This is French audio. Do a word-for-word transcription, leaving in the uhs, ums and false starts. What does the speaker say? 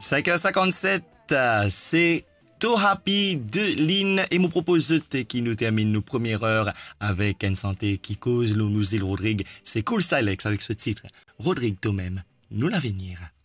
cinq heures cinquante-sept, c'est Too Happy de Lynn et me propose qui nous termine nos premières heures avec une santé qui cause nous nous Rodrigue. C'est Cool Stylex avec ce titre. Rodrigue toi-même, nous l'avenir.